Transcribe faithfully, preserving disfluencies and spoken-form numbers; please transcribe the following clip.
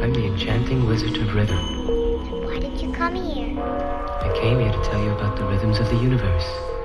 I'm the enchanting wizard of rhythm. Why did you come here? I came here to tell you about the rhythms of the universe.